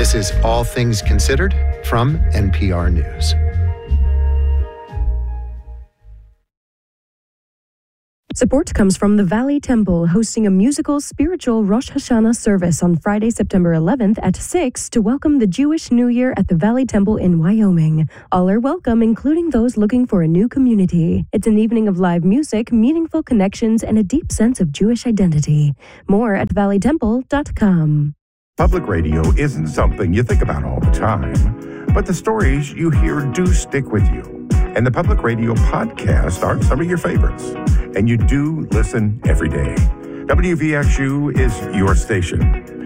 This is All Things Considered from NPR News. Support comes from the Valley Temple, hosting a musical spiritual Rosh Hashanah service on Friday, September 11th at 6 to welcome the Jewish New Year at the Valley Temple in Wyoming. All are welcome, including those looking for a new community. It's an evening of live music, meaningful connections, and a deep sense of Jewish identity. More at valleytemple.com. Public radio isn't something you think about all the time, but the stories you hear do stick with you. And the Public Radio podcasts aren't some of your favorites. And you do listen every day. WVXU is your station.